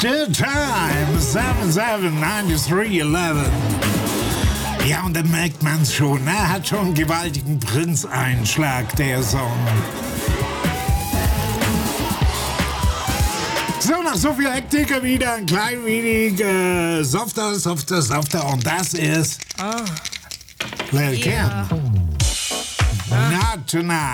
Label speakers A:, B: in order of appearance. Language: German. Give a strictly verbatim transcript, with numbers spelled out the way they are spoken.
A: The time, seven seven ninety-three eleven. Ja, und dann merkt man's schon, ne? Hat schon einen gewaltigen Prinz-Einschlag, der Song. So, nach so viel Hektik wieder ein klein wenig äh, softer, softer, softer. Und das ist
B: Oh.
A: Lil'
B: Yeah.
A: Kim. Not tonight.